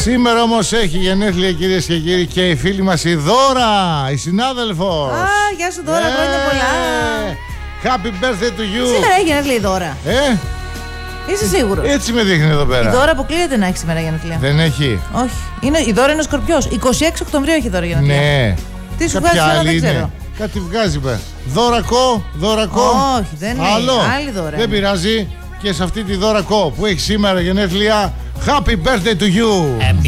Σήμερα όμως έχει γενέθλια, κυρίες και κύριοι, και η φίλη μας η Δώρα, η συνάδελφος. Γεια σου Δώρα, χρόνια πολλά. Happy birthday to you. Σήμερα έχει γενέθλια η Δώρα. Είσαι σίγουρος? Έτσι με δείχνει εδώ πέρα. Η Δώρα αποκλείεται να έχει σήμερα γενέθλια. Δεν έχει. Όχι. Η Δώρα είναι ο Σκορπιός. 26 Οκτωβρίου έχει Δώρα γενέθλια. Ναι. Τι σου βγάζει τώρα, δεν ξέρω. Κάτι βγάζει πέρα. Δωρακό. Όχι, δεν είναι. Άλλη Δώρα. Δεν πειράζει. Και σε αυτή τη Δωρακό που έχει σήμερα γενέθλια, Happy birthday to you.